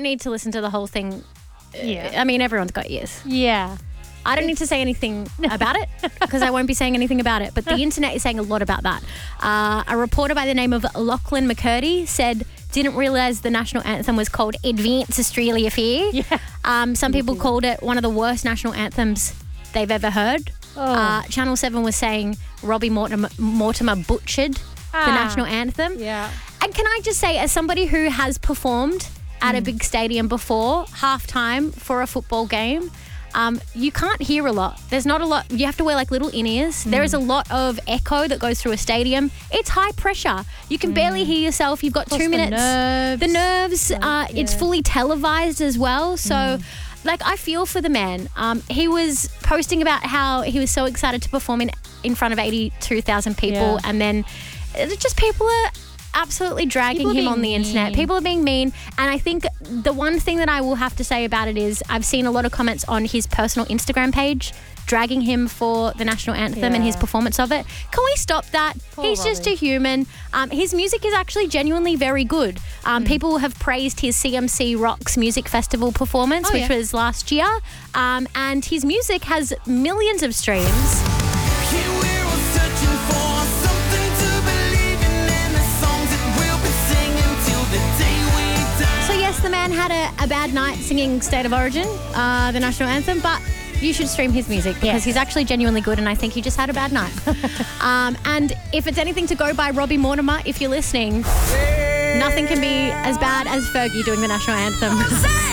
need to listen to the whole thing. Yeah. I mean, everyone's got ears. Yeah. I don't need to say anything about it because I won't be saying anything about it. But the internet is saying a lot about that. A reporter by the name of Lachlan McCurdy said, didn't realise the national anthem was called Advance Australia Fair. Yeah. Some people called it one of the worst national anthems they've ever heard. Channel 7 was saying Robbie Mortimer butchered the national anthem. Yeah. And can I just say, as somebody who has performed at a big stadium before, halftime for a football game, you can't hear a lot. There's not a lot. You have to wear like little in-ears. There is a lot of echo that goes through a stadium. It's high pressure. You can barely hear yourself. You've got 2 minutes. The nerves. It's fully televised as well. So, like, I feel for the man. He was posting about how he was so excited to perform in front of 82,000 people. Yeah. And then just people are absolutely dragging him on the internet. People are being mean. And I think the one thing that I will have to say about it is I've seen a lot of comments on his personal Instagram page dragging him for the national anthem and his performance of it. Can we stop that? He's just a human. His music is actually genuinely very good. People have praised his CMC Rocks Music Festival performance, which was last year. And his music has millions of streams. The man had a bad night singing State of Origin, the national anthem, but you should stream his music because he's actually genuinely good, and I think he just had a bad night. And if it's anything to go by, Robbie Mortimer, if you're listening, nothing can be as bad as Fergie doing the national anthem.